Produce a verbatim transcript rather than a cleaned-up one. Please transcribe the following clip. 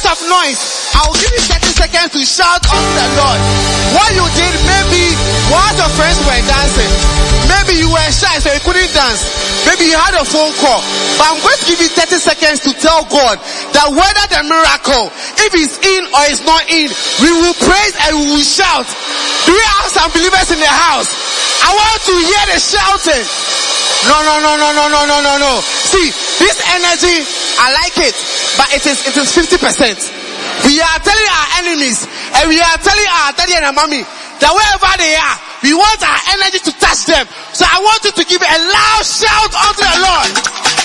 of noise. I'll give you thirty seconds to shout unto the Lord. What you did, maybe while your friends were dancing, maybe you were shy so you couldn't dance. Maybe you had a phone call. But I'm going to give you thirty seconds to tell God that whether the miracle, if it's in or it's not in, we will praise and we will shout. Do we have some believers in the house? I want to hear the shouting. No, no, no, no, no, no, no, no, no. See, this energy, I like it, but it is, it is fifty percent. We are telling our enemies, and we are telling our daddy and our mommy, that wherever they are, we want our energy to touch them. So I want you to give a loud shout unto the Lord.